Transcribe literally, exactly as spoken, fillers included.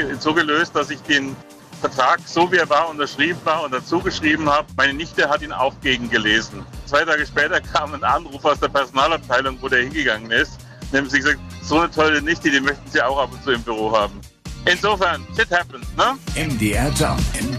so gelöst, dass ich den Vertrag, so wie er war, unterschrieben war und dazu geschrieben habe. Meine Nichte hat ihn auch gegengelesen. Zwei Tage später kam ein Anruf aus der Personalabteilung, wo der hingegangen ist. Und haben sie gesagt, so eine tolle Nichte, die möchten sie auch ab und zu im Büro haben. Insofern, shit happens, ne? M D R Jump.